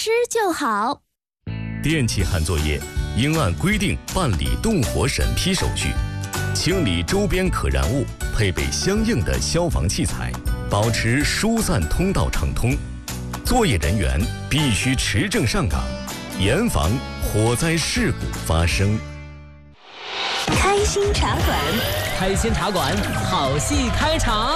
吃就好。 电气焊作业应按规定办理动火审批手续，清理周边可燃物，配备相应的消防器材，保持疏散通道畅通。作业人员必须持证上岗，严防火灾事故发生。 开心茶馆， 开心茶馆，好戏开场。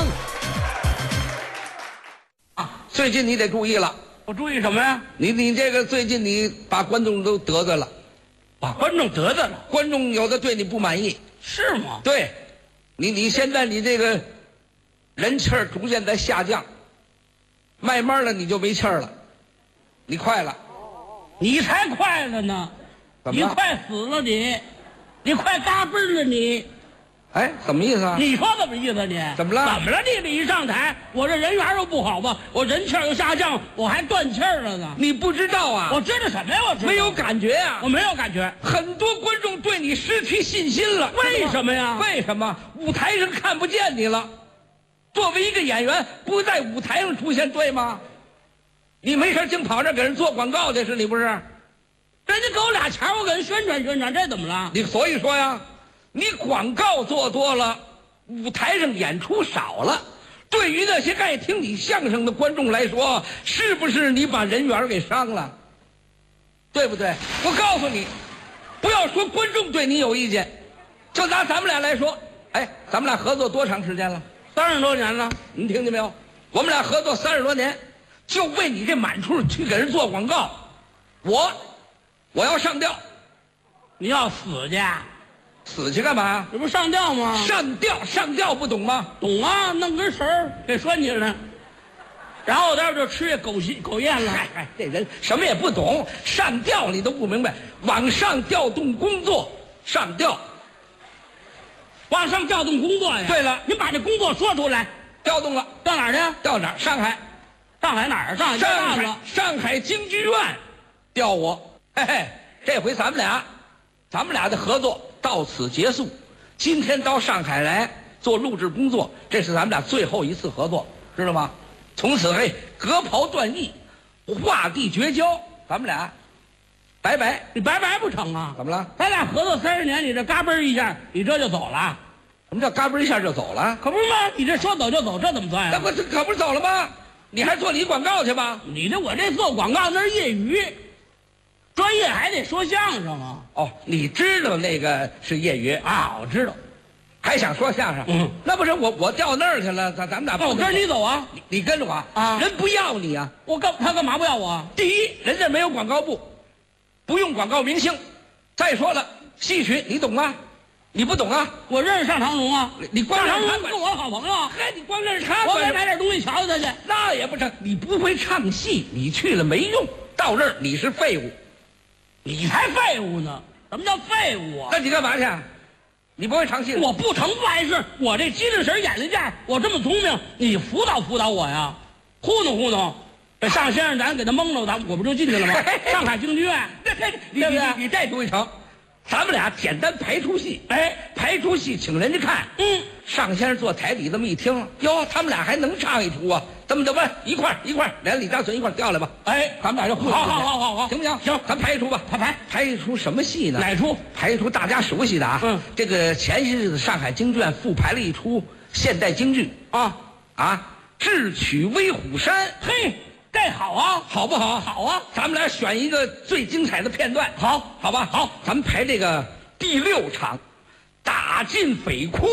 最近你得注意了。 我注意什么呀？ 你这个最近你把观众都得罪了， 把观众得罪了， 观众有的对你不满意， 是吗？ 对，你现在你这个人气儿逐渐在下降，慢慢的你就没气儿了，你快了， 你才快了呢，你快死了你快嘎嘣了你。 哎，什么意思啊？ 你说怎么意思你？ 怎么了？ 怎么了你一上台，我这人缘又不好吧，我人气又下降，我还断气儿了呢。 你不知道啊？ 我知道什么呀？我知道没有感觉啊？ 我没有感觉。 很多观众对你失去信心了。 为什么呀？ 为什么？舞台上看不见你了。作为一个演员，不在舞台上出现，对吗？你没事净跑这给人做广告去，是你不是？人家给我俩钱，我给人宣传宣传，这怎么了？ 你所以说呀，你广告做多了，舞台上演出少了，对于那些爱听你相声的观众来说，是不是你把人缘给伤了？对不对？我告诉你，不要说观众对你有意见，就拿咱们俩来说，哎，咱们俩合作多长时间了 ？30多年了。 你听见没有？我们俩合作30多年，就为你这满处去给人做广告，我要上吊。 你要死去？ 死去干嘛？ 这不上吊吗？ 上吊不懂吗？ 懂啊，弄根绳儿给拴起来，然后待会儿就吃狗咽了。 嗨，这人什么也不懂，上吊你都不明白，往上调动工作，上吊， 往上调动工作呀。 对了， 您把这工作说出来。 调动了， 到哪儿去？ 到哪儿？上海。 上海哪儿？ 上海京剧院调我。嘿嘿，这回咱们俩的合作到此结束。今天到上海来做录制工作，这是咱们俩最后一次合作，知道吗？从此隔袍断义，画地绝交，咱们俩拜拜。 你拜拜不成啊？ 怎么了？ 咱俩合作30年，你这嘎嘣一下，你这就走了？ 什么叫嘎嘣一下就走了？ 可不是吗？你这说走就走，这怎么算呀？ 那可不是走了吗？你还做你广告去吧？ 我这做广告那是业余，专业还得说相声啊。 哦，你知道那个是业余啊？我知道， 还想说相声？那不是我调那儿去了，咱们俩。 那我跟着你走啊？ 你跟着我啊？ 人不要你啊？ 他干嘛不要我？ 第一，人家没有广告部，不用广告明星。再说了，戏曲你懂吗？你不懂啊？ 我认识上长荣啊。 你光上长荣是我的好朋友。 嗨，你光认识他， 我得买点东西瞧瞧他去。 那也不成，你不会唱戏，你去了没用，到这儿你是废物。 你才废物呢！什么叫废物啊？ 那你干嘛去？你不会唱戏？ 我不成办事，我这机灵神眼力劲，我这么聪明，你辅导我呀？糊弄糊弄，这尚先生咱给他蒙了，我不就进去了吗？上海京剧院，对不对？ 你这主意成。咱们俩简单排出戏，排出戏请人家看。尚先生坐台底这么一听，哟，他们俩还能唱一出啊？这么的吧，一块儿，连李大嘴一块儿调来吧。咱们俩就互好， 行不行？ 行， 咱排一出吧。排一出什么戏呢？ 哪出？ 排一出大家熟悉的啊。这个前些日子上海京剧院复排了一出现代京剧智取威虎山。 嘿。这好啊， 好不好？ 好啊， 咱们俩选一个最精彩的片段， 好吧？ 好，咱们排这个第6场，打进匪窟。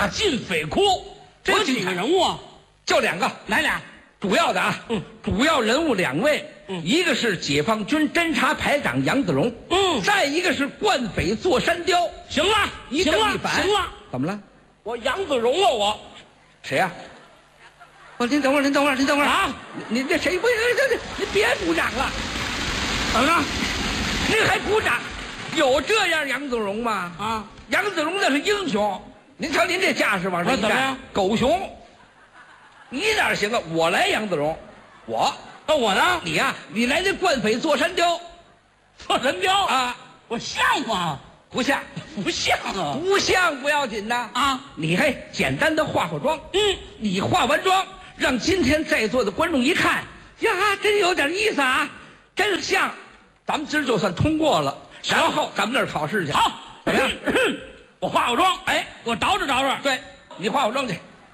这几个人物啊？ 就2个， 来俩主要的啊。主要人物2位，一个是解放军侦察排长杨子荣，再一个是惯匪坐山雕。 行了， 一正一反。 行了， 怎么了？ 我杨子荣啊，我谁呀？您等会儿啊！ 你这谁不？你别鼓掌了， 怎么着？ 您还鼓掌？有这样杨子荣吗？ 啊， 杨子荣那是英雄，您瞧您这架势往上一站，狗熊。你哪行啊？我来杨子荣， 我呢？ 你呀，你来这惯匪坐山雕，啊！ 我像吗？ 不像啊！不像不要紧呐啊！ 你还简单的化妆，你化完妆。让今天在座的观众一看呀，真有点意思啊！ 真像，咱们今儿就算通过了，然后咱们那儿考试去。 好， 怎么样？ 我化化妆， 哎， 我捯饬捯饬。 对，你化化妆去。